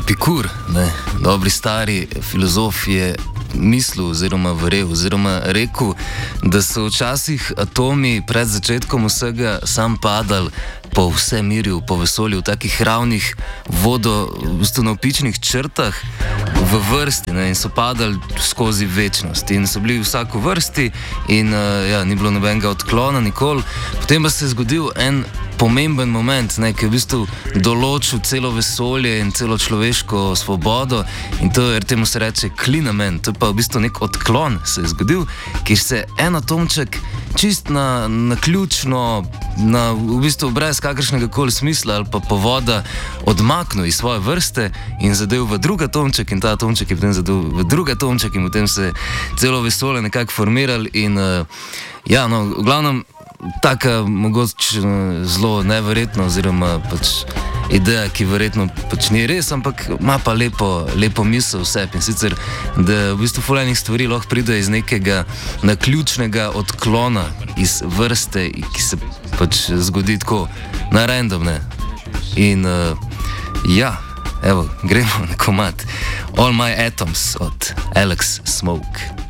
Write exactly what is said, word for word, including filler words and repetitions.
Epikur, ne, dobri stari filozof je mislil oziroma verjel oziroma rekel, da so včasih atomi pred začetkom vsega sam padali po vsem mirju, po vesolju, v takih ravnih vodonavpičnih črtah v vrsti, ne, in so padali skozi večnost in so bili vsak v vrsti in uh, ja, ni bilo nobenega odklona nikoli. Potem pa se je zgodil en pomemben moment, ne, ki je v bistvu določil celo vesolje in celo človeško svobodo, in to je, temu se reče klinamen, to je pa v bistvu nek odklon se je zgodil, kjer se en atomček čist na, na ključno, na, v bistvu brez kakršnega koli smisla ali pa povoda odmaknil iz svoje vrste in zadev v drug atomček, in ta atomček je potem zadev v drug atomček in potem se je celo vesolje nekako formiralo in uh, ja, no, v glavnem taka mogoče zelo neverjetna oziroma pač ideja, ki verjetno pač ni res, ampak ima pa lepo, lepo misel vse. In sicer, da v bistvu fulejnih stvari lahko pride iz nekega naključnega odklona iz vrste, ki se pač zgodi tako na random, ne. In uh, ja, evo, gremo na komad All My Atoms od Alex Smoke.